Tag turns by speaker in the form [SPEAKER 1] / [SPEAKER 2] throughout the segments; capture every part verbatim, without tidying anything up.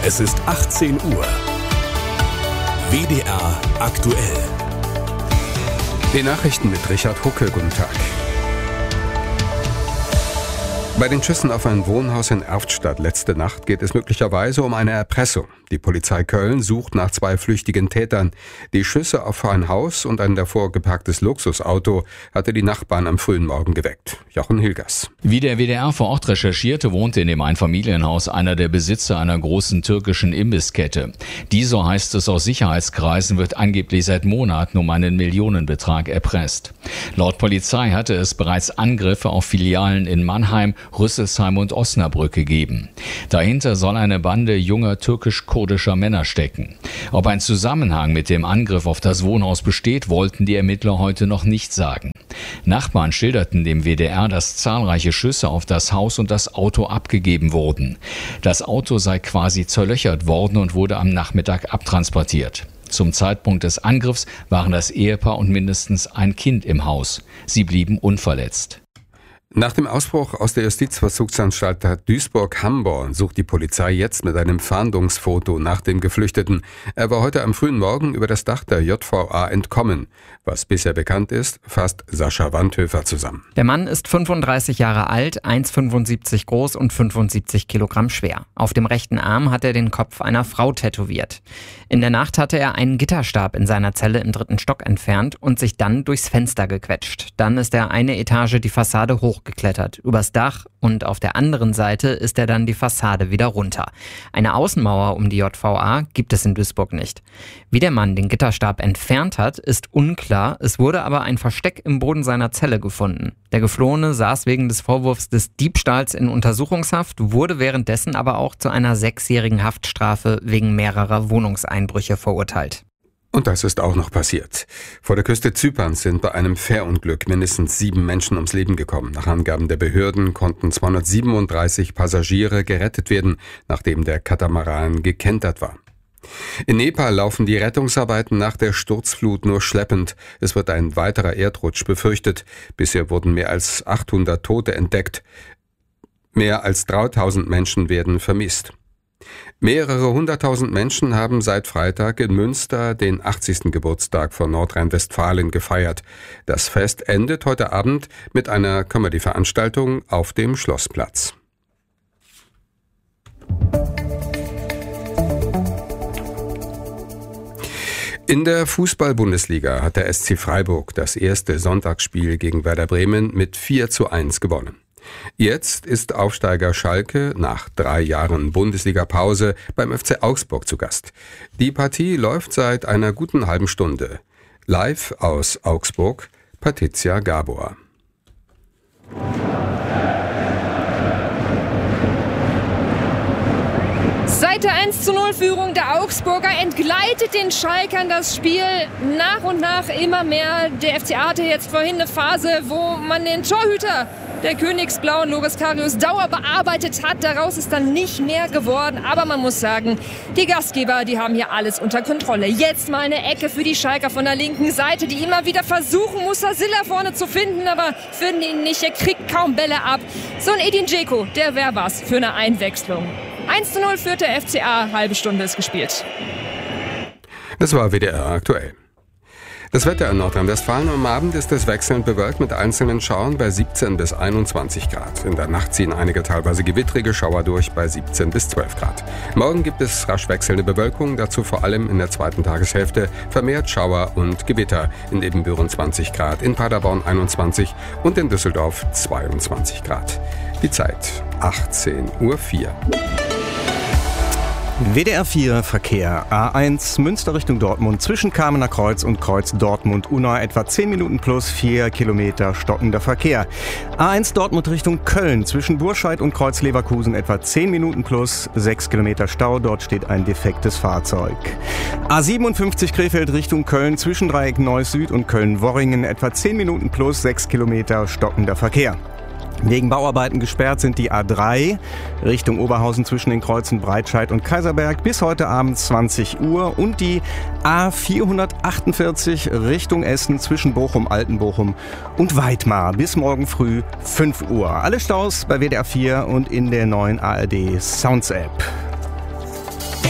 [SPEAKER 1] Es ist achtzehn Uhr. W D R aktuell.
[SPEAKER 2] Die Nachrichten mit Richard Hucke. Guten Tag. Bei den Schüssen auf ein Wohnhaus in Erftstadt letzte Nacht geht es möglicherweise um eine Erpressung. Die Polizei Köln sucht nach zwei flüchtigen Tätern. Die Schüsse auf ein Haus und ein davor geparktes Luxusauto hatte die Nachbarn am frühen Morgen geweckt. Jochen Hilgers.
[SPEAKER 3] Wie der W D R vor Ort recherchierte, wohnte in dem Einfamilienhaus einer der Besitzer einer großen türkischen Imbisskette. Die, so heißt es aus Sicherheitskreisen, wird angeblich seit Monaten um einen Millionenbetrag erpresst. Laut Polizei hatte es bereits Angriffe auf Filialen in Mannheim, Rüsselsheim und Osnabrück gegeben. Dahinter soll eine Bande junger türkisch-kurdischer Männer stecken. Ob ein Zusammenhang mit dem Angriff auf das Wohnhaus besteht, wollten die Ermittler heute noch nicht sagen. Nachbarn schilderten dem W D R, dass zahlreiche Schüsse auf das Haus und das Auto abgegeben wurden. Das Auto sei quasi zerlöchert worden und wurde am Nachmittag abtransportiert. Zum Zeitpunkt des Angriffs waren das Ehepaar und mindestens ein Kind im Haus. Sie blieben unverletzt.
[SPEAKER 2] Nach dem Ausbruch aus der Justizvollzugsanstalt Duisburg-Hamborn sucht die Polizei jetzt mit einem Fahndungsfoto nach dem Geflüchteten. Er war heute am frühen Morgen über das Dach der J V A entkommen. Was bisher bekannt ist, fasst Sascha Wandhöfer zusammen.
[SPEAKER 4] Der Mann ist fünfunddreißig Jahre alt, eins Komma fünfundsiebzig groß und fünfundsiebzig Kilogramm schwer. Auf dem rechten Arm hat er den Kopf einer Frau tätowiert. In der Nacht hatte er einen Gitterstab in seiner Zelle im dritten Stock entfernt und sich dann durchs Fenster gequetscht. Dann ist er eine Etage die Fassade hochgeklettert, übers Dach, und auf der anderen Seite ist er dann die Fassade wieder runter. Eine Außenmauer um die J V A gibt es in Duisburg nicht. Wie der Mann den Gitterstab entfernt hat, ist unklar. Es wurde aber ein Versteck im Boden seiner Zelle gefunden. Der Geflohene saß wegen des Vorwurfs des Diebstahls in Untersuchungshaft, wurde währenddessen aber auch zu einer sechsjährigen Haftstrafe wegen mehrerer Wohnungseinbrüche verurteilt.
[SPEAKER 2] Und das ist auch noch passiert. Vor der Küste Zyperns sind bei einem Fährunglück mindestens sieben Menschen ums Leben gekommen. Nach Angaben der Behörden konnten zweihundertsiebenunddreißig Passagiere gerettet werden, nachdem der Katamaran gekentert war. In Nepal laufen die Rettungsarbeiten nach der Sturzflut nur schleppend. Es wird ein weiterer Erdrutsch befürchtet. Bisher wurden mehr als achthundert Tote entdeckt. Mehr als dreitausend Menschen werden vermisst. Mehrere hunderttausend Menschen haben seit Freitag in Münster den achtzigsten Geburtstag von Nordrhein-Westfalen gefeiert. Das Fest endet heute Abend mit einer Comedy-Veranstaltung auf dem Schlossplatz. In der Fußball-Bundesliga hat der S C Freiburg das erste Sonntagsspiel gegen Werder Bremen mit vier zu eins gewonnen. Jetzt ist Aufsteiger Schalke nach drei Jahren Bundesliga-Pause beim F C Augsburg zu Gast. Die Partie läuft seit einer guten halben Stunde. Live aus Augsburg, Patricia Gabor.
[SPEAKER 5] Seit der eins zu null Führung der Augsburger entgleitet den Schalkern das Spiel nach und nach immer mehr. Der F C A hatte jetzt vorhin eine Phase, wo man den Torhüter der Königsblauen, Loris Karius, Dauer bearbeitet hat. Daraus ist dann nicht mehr geworden. Aber man muss sagen, die Gastgeber, die haben hier alles unter Kontrolle. Jetzt mal eine Ecke für die Schalker von der linken Seite, die immer wieder versuchen, Musasilla vorne zu finden, aber finden ihn nicht. Er kriegt kaum Bälle ab. So ein Edin Dzeko, der wäre was für eine Einwechslung. eins zu null führt der F C A, halbe Stunde ist gespielt.
[SPEAKER 2] Das war W D R aktuell. Das Wetter in Nordrhein-Westfalen: am Abend ist es wechselnd bewölkt mit einzelnen Schauern bei siebzehn bis einundzwanzig Grad. In der Nacht ziehen einige teilweise gewittrige Schauer durch bei siebzehn bis zwölf Grad. Morgen gibt es rasch wechselnde Bewölkung, dazu vor allem in der zweiten Tageshälfte vermehrt Schauer und Gewitter. In Ebenbüren zwanzig Grad, in Paderborn einundzwanzig und in Düsseldorf zweiundzwanzig Grad. Die Zeit achtzehn Uhr vier.
[SPEAKER 6] W D R vier Verkehr. A eins Münster Richtung Dortmund zwischen Kamener Kreuz und Kreuz Dortmund-Unna etwa zehn Minuten plus vier Kilometer stockender Verkehr. A eins Dortmund Richtung Köln zwischen Burscheid und Kreuz Leverkusen etwa zehn Minuten plus sechs Kilometer Stau. Dort steht ein defektes Fahrzeug. A siebenundfünfzig Krefeld Richtung Köln zwischen Dreieck Neuss Süd und Köln-Worringen etwa zehn Minuten plus sechs Kilometer stockender Verkehr. Wegen Bauarbeiten gesperrt sind die A drei Richtung Oberhausen zwischen den Kreuzen Breitscheid und Kaiserberg bis heute Abend zwanzig Uhr und die A vierhundertachtundvierzig Richtung Essen zwischen Bochum, Altenbochum und Weidmar bis morgen früh fünf Uhr. Alle Staus bei W D R vier und in der neuen A R D Sounds App.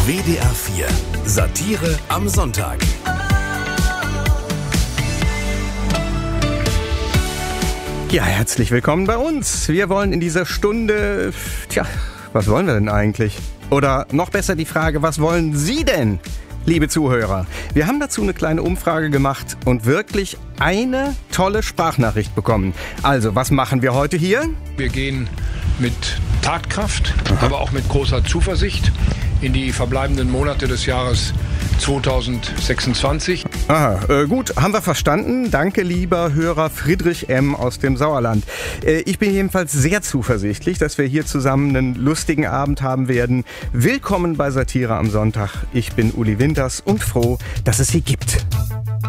[SPEAKER 1] W D R vier. Satire am Sonntag.
[SPEAKER 6] Ja, herzlich willkommen bei uns. Wir wollen in dieser Stunde, tja, was wollen wir denn eigentlich? Oder noch besser die Frage, was wollen Sie denn, liebe Zuhörer? Wir haben dazu eine kleine Umfrage gemacht und wirklich eine tolle Sprachnachricht bekommen. Also, was machen wir heute hier?
[SPEAKER 7] Wir gehen mit Tatkraft, aber auch mit großer Zuversicht in die verbleibenden Monate des Jahres zweitausendsechsundzwanzig.
[SPEAKER 6] Aha, äh, gut, haben wir verstanden. Danke, lieber Hörer Friedrich M. aus dem Sauerland. Äh, ich bin jedenfalls sehr zuversichtlich, dass wir hier zusammen einen lustigen Abend haben werden. Willkommen bei Satire am Sonntag. Ich bin Uli Winters und froh, dass es sie gibt.